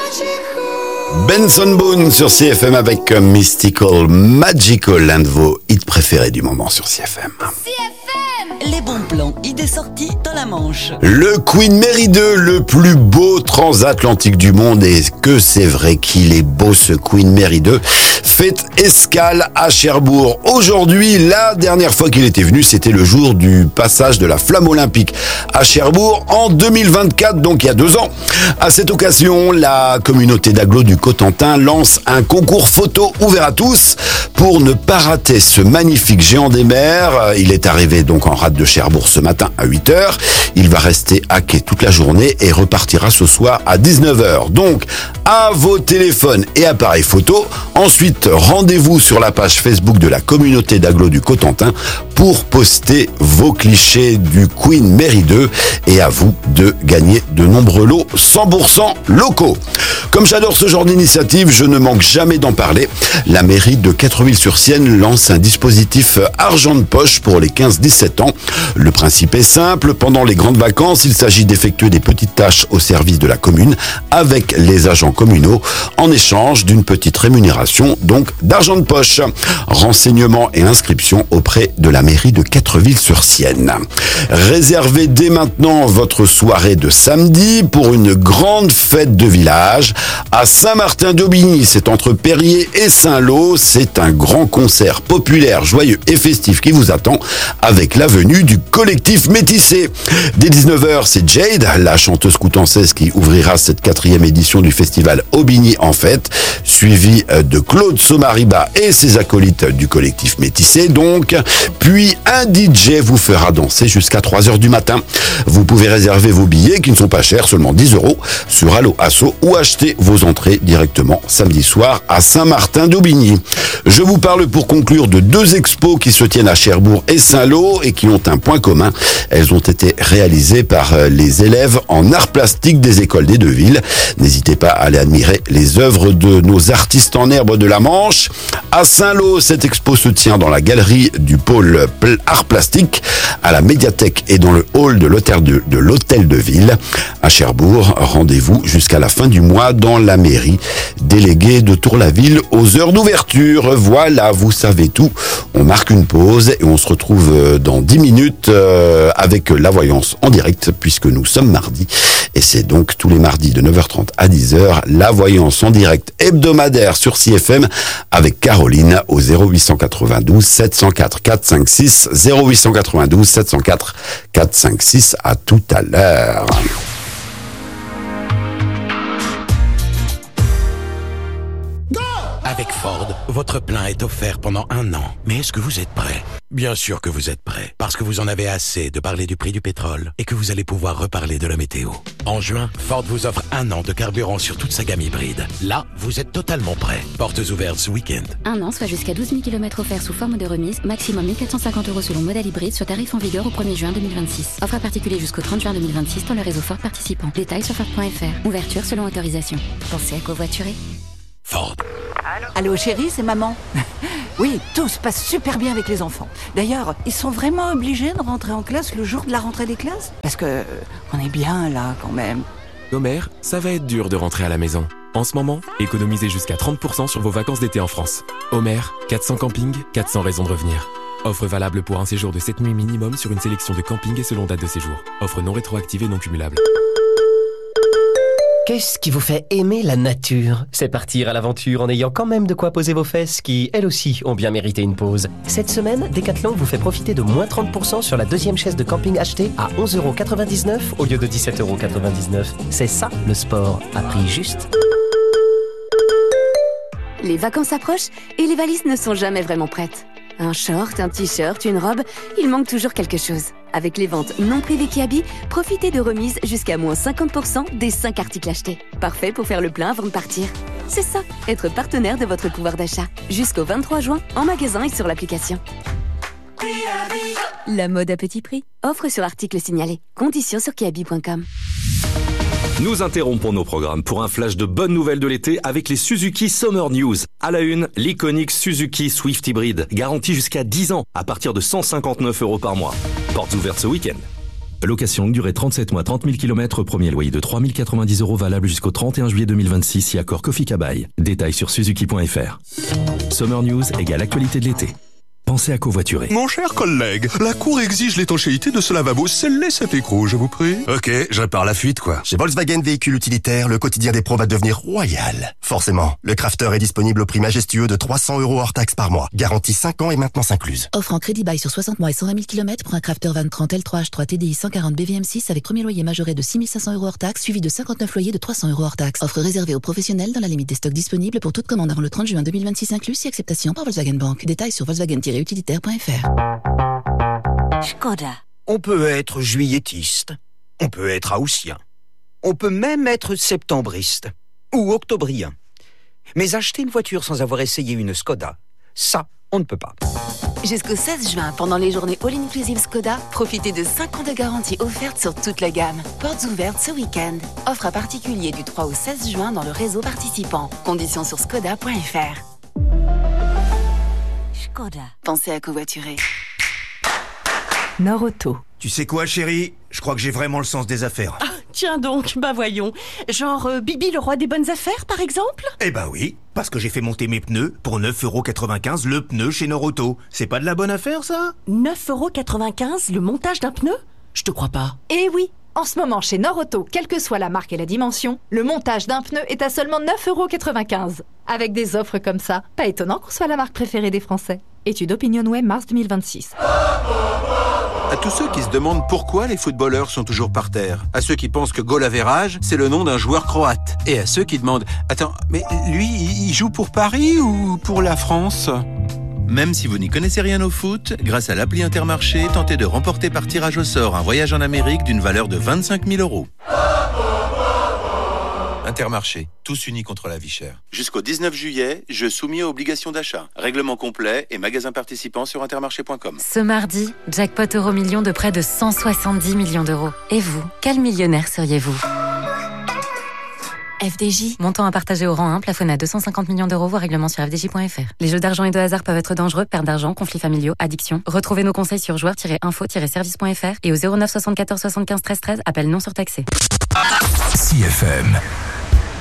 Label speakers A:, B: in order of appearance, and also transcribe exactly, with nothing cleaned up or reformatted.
A: Benson Boone sur C F M avec Mystical Magical, l'un de vos hits préférés du moment sur C F M.
B: C F M, les bons plans, idées sorties dans la Manche.
A: Le Queen Mary deux, le plus beau transatlantique du monde, et que c'est vrai qu'il est beau ce Queen Mary deux, fait escale à Cherbourg. Aujourd'hui, la dernière fois qu'il était venu, c'était le jour du passage de la flamme olympique à Cherbourg en deux mille vingt-quatre, donc il y a deux ans. À cette occasion, la communauté d'agglos du Cotentin lance un concours photo ouvert à tous pour ne pas rater ce magnifique géant des mers. Il est arrivé donc en rade de Cherbourg ce matin à huit heures. Il va rester à quai toute la journée et repartira ce soir à dix-neuf heures. Donc, à vos téléphones et appareils photo. Ensuite, rendez-vous sur la page Facebook de la communauté d'agglos du Cotentin pour poster vos clichés du Queen Mary deux, et à vous de gagner de nombreux lots cent pour cent locaux. Comme j'adore ce genre d'initiative, je ne manque jamais d'en parler. La mairie de Quattreville-sur-Sienne lance un dispositif argent de poche pour les quinze dix-sept ans. Le principe est simple, pendant les grandes vacances, il s'agit d'effectuer des petites tâches au service de la commune avec les agents communaux en échange d'une petite rémunération, donc d'argent de poche. Renseignements et inscriptions auprès de la mairie de Quattreville-sur-Sienne. Réservez dès maintenant votre soirée de samedi pour une grande fête de village à Saint-Martin-d'Aubigny. C'est entre Périer et Saint-Lô. C'est un grand concert populaire, joyeux et festif qui vous attend avec la venue du collectif Métissé. Dès dix-neuf heures, c'est Jade, la chanteuse coutançaise, qui ouvrira cette quatrième édition du festival Aubigny en fête, suivi de Claude Somariba et ses acolytes du collectif Métissé donc. Puis un D J vous fera danser jusqu'à trois heures du matin. Vous pouvez réserver vos billets qui ne sont pas chers, seulement dix euros, sur Allo Asso, ou acheter vos entrées directement samedi soir à Saint-Martin-d'Aubigny. Je vous parle pour conclure de deux expos qui se tiennent à Cherbourg et Saint-Lô et qui ont un point commun. Elles ont été réalisées par les élèves en arts plastiques des écoles des deux villes. N'hésitez pas à aller admirer les œuvres de nos artistes en herbe de la Manche. À Saint-Lô, cette expo se tient dans la galerie du pôle art plastique, à la médiathèque et dans le hall de l'hôtel de, de l'hôtel de ville. À Cherbourg, rendez-vous jusqu'à la fin du mois dans la mairie déléguée de Tour-la-Ville aux heures d'ouverture. Voilà, vous savez tout. On marque une pause et on se retrouve dans dix minutes avec la voyance en direct, puisque nous sommes mardi. Et c'est donc tous les mardis de neuf heures trente à dix heures, la voyance en direct hebdomadaire sur C F M avec Caroline au zéro huit cent quatre-vingt-douze sept cent quatre quatre cent cinquante-six, zéro huit cent quatre-vingt-douze sept cent quatre quatre cent cinquante-six. À tout à l'heure.
C: Avec Ford, votre plein est offert pendant un an. Mais est-ce que vous êtes prêt ? Bien sûr que vous êtes prêt, parce que vous en avez assez de parler du prix du pétrole et que vous allez pouvoir reparler de la météo. En juin, Ford vous offre un an de carburant sur toute sa gamme hybride. Là, vous êtes totalement prêt. Portes ouvertes ce week-end.
D: Un an, soit jusqu'à douze mille kilomètres offerts sous forme de remise, maximum mille quatre cent cinquante euros selon modèle hybride sur tarif en vigueur au premier juin deux mille vingt-six. Offre à particulier jusqu'au trente juin deux mille vingt-six dans le réseau Ford participant. Détails sur Ford point F R. Ouverture selon autorisation. Pensez à covoiturer.
C: Ford.
E: Allô chérie, c'est maman. Oui, tout se passe super bien avec les enfants. D'ailleurs, ils sont vraiment obligés de rentrer en classe le jour de la rentrée des classes ? Parce que euh, on est bien là quand même.
F: Homer, ça va être dur de rentrer à la maison. En ce moment, économisez jusqu'à trente pour cent sur vos vacances d'été en France. Homer, quatre cents campings, quatre cents raisons de revenir. Offre valable pour un séjour de sept nuits minimum sur une sélection de campings et selon date de séjour. Offre non rétroactive et non cumulable.
G: Qu'est-ce qui vous fait aimer la nature ? C'est partir à l'aventure en ayant quand même de quoi poser vos fesses qui, elles aussi, ont bien mérité une pause. Cette semaine, Decathlon vous fait profiter de moins trente pour cent sur la deuxième chaise de camping achetée à onze euros quatre-vingt-dix-neuf au lieu de dix-sept euros quatre-vingt-dix-neuf. C'est ça, le sport, à prix juste.
D: Les vacances approchent et les valises ne sont jamais vraiment prêtes. Un short, un t-shirt, une robe, il manque toujours quelque chose. Avec les ventes non privées Kiabi, profitez de remises jusqu'à moins cinquante pour cent des cinq articles achetés. Parfait pour faire le plein avant de partir. C'est ça, être partenaire de votre pouvoir d'achat. Jusqu'au vingt-trois juin, en magasin et sur l'application. La mode à petit prix. Offre sur article signalé. Conditions sur kiabi point com.
H: Nous interrompons nos programmes pour un flash de bonnes nouvelles de l'été avec les Suzuki Summer News. À la une, l'iconique Suzuki Swift Hybrid, garantie jusqu'à dix ans à partir de cent cinquante-neuf euros par mois. Portes ouvertes ce week-end. Location longue durée trente-sept mois, trente mille kilomètres, premier loyer de trois mille quatre-vingt-dix euros valable jusqu'au trente et un juillet deux mille vingt-six si accord Kofi Kabaï. Détails sur suzuki point f r. Summer News égale actualité de l'été. Pensez à covoiturer.
I: Mon cher collègue, la Cour exige l'étanchéité de ce lavabo. Scellez cet écrou, je vous prie.
J: Ok, je répare la fuite, quoi. Chez Volkswagen Véhicules Utilitaires, le quotidien des pros va devenir royal. Forcément, le Crafter est disponible au prix majestueux de trois cents euros hors taxe par mois. Garantie cinq ans et maintenance incluse.
K: Offre en crédit bail sur soixante mois et cent vingt mille kilomètres pour un Crafter vingt trente L trois H trois T D I cent quarante B V M six avec premier loyer majoré de six mille cinq cents euros hors taxe, suivi de cinquante-neuf loyers de trois cents euros hors taxe. Offre réservée aux professionnels dans la limite des stocks disponibles pour toute commande avant le trente juin deux mille vingt-six inclus si acceptation par Volkswagen Bank. Détails sur volkswagen tiret utilitaire point f r.
B: Skoda.
L: On peut être juilletiste, on peut être haussien, on peut même être septembriste ou octobrien. Mais acheter une voiture sans avoir essayé une Skoda, ça, on ne peut pas.
D: Jusqu'au seize juin, pendant les journées All-Inclusive Skoda, profitez de cinq ans de garantie offerte sur toute la gamme. Portes ouvertes ce week-end. Offre à particulier du trois au seize juin dans le réseau participant. Conditions sur skoda point f r.
B: Skoda.
D: Pensez à covoiturer.
M: Norauto.
N: Tu sais quoi, chérie? Je crois que j'ai vraiment le sens des affaires.
M: Ah, tiens donc, bah voyons. Genre euh, Bibi le roi des bonnes affaires, par exemple?
N: Eh bah oui, parce que j'ai fait monter mes pneus pour neuf euros quatre-vingt-quinze le pneu chez Norauto. C'est pas de la bonne affaire, ça?
M: neuf euros quatre-vingt-quinze le montage d'un pneu? Je te crois pas.
O: Eh oui, en ce moment chez Norauto, quelle que soit la marque et la dimension, le montage d'un pneu est à seulement neuf euros quatre-vingt-quinze. Avec des offres comme ça, pas étonnant qu'on soit la marque préférée des Français. Étude OpinionWay mars deux mille vingt-six.
P: À tous ceux qui se demandent pourquoi les footballeurs sont toujours par terre, à ceux qui pensent que goal average, c'est le nom d'un joueur croate, et à ceux qui demandent « Attends, mais lui, il joue pour Paris ou pour la France ?»
Q: Même si vous n'y connaissez rien au foot, grâce à l'appli Intermarché, tentez de remporter par tirage au sort un voyage en Amérique d'une valeur de vingt-cinq mille euros. Intermarché, tous unis contre la vie chère. Jusqu'au dix-neuf juillet, jeu soumis à obligation d'achat. Règlement complet et magasin participant sur intermarché point com.
R: Ce mardi, jackpot euro million de près de cent soixante-dix millions d'euros. Et vous, quel millionnaire seriez-vous ? F D J. Montant à partager au rang un, plafonné à deux cent cinquante millions d'euros, voire règlement sur f d j point f r. Les jeux d'argent et de hasard peuvent être dangereux, perte d'argent, conflits familiaux, addiction. Retrouvez nos conseils sur joueurs tiret info tiret service point f r et au zéro neuf soixante-quatorze soixante-quinze treize treize, appel non surtaxé.
S: C F M.